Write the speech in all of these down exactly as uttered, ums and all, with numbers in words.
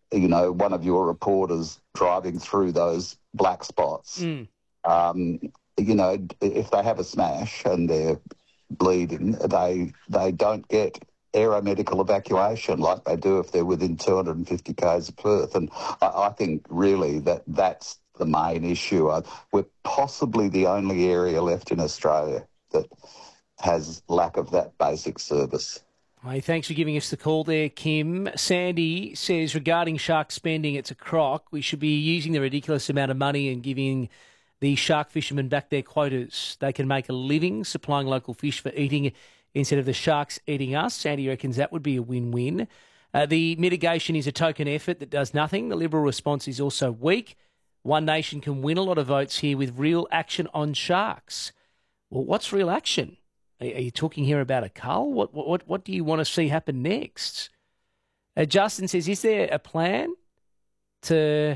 you know, one of your reporters driving through those black spots, Mm. um, you know, if they have a smash and they're bleeding, they they don't get aeromedical evacuation like they do if they're within two hundred fifty kays of Perth. And I, I think really that that's the main issue. Uh, we're possibly the only area left in Australia that has lack of that basic service. Hey, thanks for giving us the call there, Kim. Sandy says, regarding shark spending, it's a crock. We should be using the ridiculous amount of money and giving the shark fishermen back their quotas. They can make a living supplying local fish for eating instead of the sharks eating us. Sandy reckons that would be a win-win. Uh, the mitigation is a token effort that does nothing. The Liberal response is also weak. One Nation can win a lot of votes here with real action on sharks. Well, what's real action? Are you talking here about a cull? What what what do you want to see happen next? Uh, Justin says, is there a plan to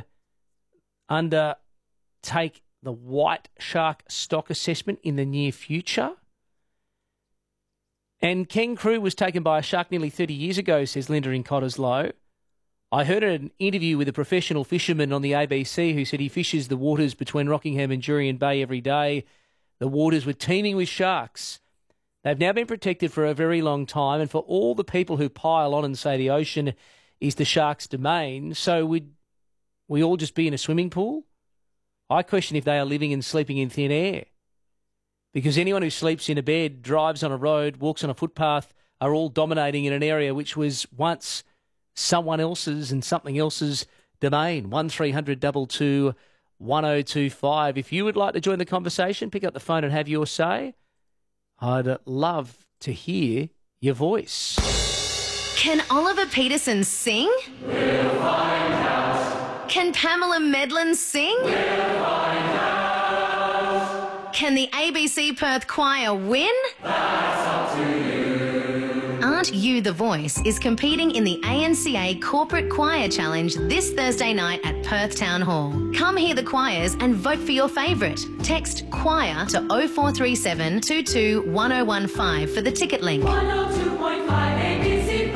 undertake the white shark stock assessment in the near future? And Ken Crew was taken by a shark nearly thirty years ago, says Linda in Cottesloe. I heard an interview with a professional fisherman on the A B C who said he fishes the waters between Rockingham and Jurien Bay every day. The waters were teeming with sharks. They've now been protected for a very long time, and for all the people who pile on and say the ocean is the shark's domain, so would we all just be in a swimming pool? I question if they are living and sleeping in thin air. Because anyone who sleeps in a bed, drives on a road, walks on a footpath, are all dominating in an area which was once someone else's and something else's domain. one three hundred two two one oh two five. If you would like to join the conversation, pick up the phone and have your say. I'd love to hear your voice. Can Oliver Peterson sing? We'll find out. Can Pamela Medlin sing? We'll find out. Can the A B C Perth Choir win? That's up to you. Aren't You the Voice is competing in the A N C A Corporate Choir Challenge this Thursday night at Perth Town Hall. Come hear the choirs and vote for your favourite. Text choir to oh four three seven, two two one oh one five for the ticket link. one oh two point five A B C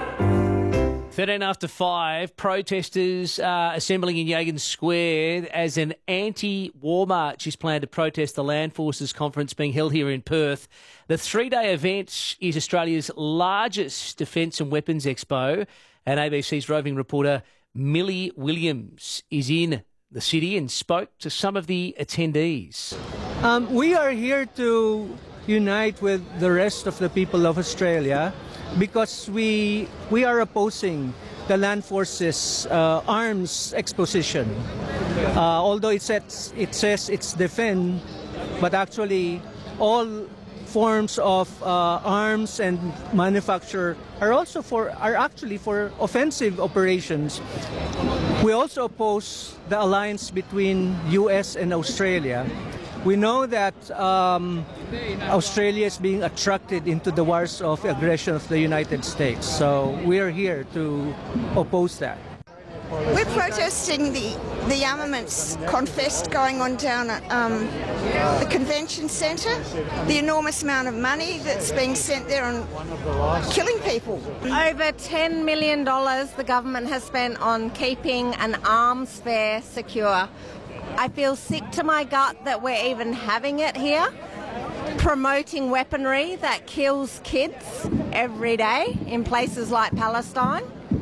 Perth. thirteen after five, protesters uh, assembling in Yagan Square as an anti-war march is planned to protest the Land Forces conference being held here in Perth. The three-day event is Australia's largest defence and weapons expo, and A B C's roving reporter Millie Williams is in the city and spoke to some of the attendees. Um, we are here to unite with the rest of the people of Australia because we we are opposing the Land Forces uh, arms exposition. Uh, although it says, it says it's defend, but actually all forms of uh, arms and manufacture are also for are actually for offensive operations. We also oppose the alliance between U S and Australia. We know that um, Australia is being attracted into the wars of aggression of the United States, so we are here to oppose that. We're protesting the, the armaments confest going on down at um, the convention centre, the enormous amount of money that's being sent there on killing people. Over ten million dollars the government has spent on keeping an arms fair secure. I feel sick to my gut that we're even having it here, promoting weaponry that kills kids every day in places like Palestine.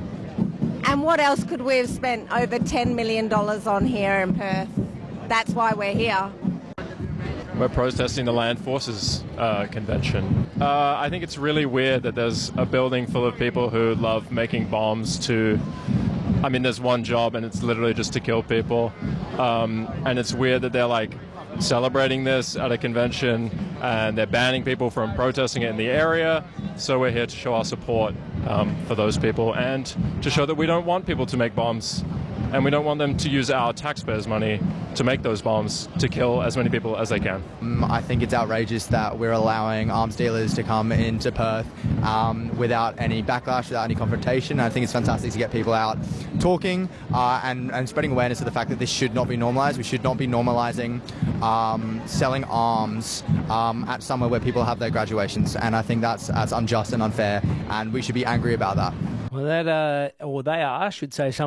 And what else could we have spent over ten million dollars on here in Perth? That's why we're here. We're protesting the Land Forces uh, convention. Uh, I think it's really weird that there's a building full of people who love making bombs to... I mean, there's one job and it's literally just to kill people. Um, and it's weird that they're like celebrating this at a convention and they're banning people from protesting it in the area. So we're here to show our support um, for those people and to show that we don't want people to make bombs and we don't want them to use our taxpayers' money to make those bombs to kill as many people as they can. Um, I think it's outrageous that we're allowing arms dealers to come into Perth um, without any backlash, without any confrontation. I think it's fantastic to get people out talking uh, and, and spreading awareness of the fact that this should not be normalised. We should not be normalising um, selling arms um, at somewhere where people have their graduations, and I think that's, that's unjust and unfair, and we should be angry about that. Well, that, uh, or they are, I should say, some